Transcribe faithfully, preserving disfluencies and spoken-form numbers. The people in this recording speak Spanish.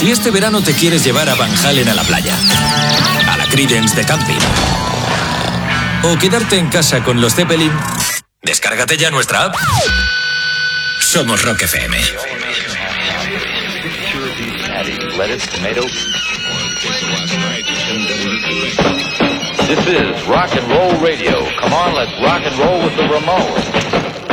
Si este verano te quieres llevar a Van Halen a la playa, a la Creedence de camping, o quedarte en casa con los Zeppelin, descárgate ya nuestra app. Somos Rock F M. This is rock and roll radio. Come on, let's rock and roll with the Ramones.